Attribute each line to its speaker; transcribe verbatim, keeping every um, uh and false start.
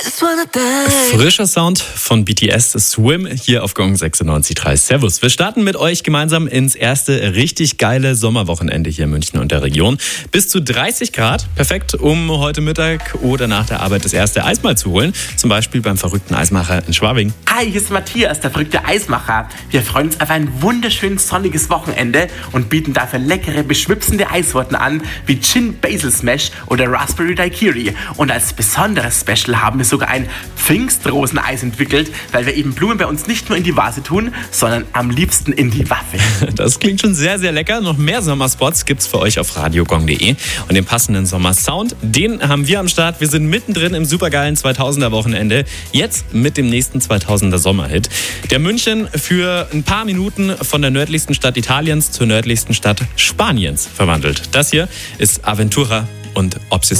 Speaker 1: Frischer Sound von B T S, Swim, hier auf Gong sechsundneunzig Komma drei. Servus. Wir starten mit euch gemeinsam ins erste richtig geile Sommerwochenende hier in München und der Region. Bis zu dreißig Grad, perfekt, um heute Mittag oder nach der Arbeit das erste Eis mal zu holen. Zum Beispiel beim verrückten Eismacher in Schwabing.
Speaker 2: Hi, hier ist Matthias, der verrückte Eismacher. Wir freuen uns auf ein wunderschönes sonniges Wochenende und bieten dafür leckere, beschwipsende Eissorten an, wie Gin Basil Smash oder Raspberry Daiquiri. Und als besonderes Special haben wir sogar ein Pfingstroseneis entwickelt, weil wir eben Blumen bei uns nicht nur in die Vase tun, sondern am liebsten in die Waffe.
Speaker 1: Das klingt schon sehr, sehr lecker. Noch mehr Sommerspots gibt's für euch auf radiogong punkt de und den passenden Sommersound, den haben wir am Start. Wir sind mittendrin im supergeilen zweitausender Wochenende, jetzt mit dem nächsten zweitausender Sommerhit, der München für ein paar Minuten von der nördlichsten Stadt Italiens zur nördlichsten Stadt Spaniens verwandelt. Das hier ist Aventura und Obsession.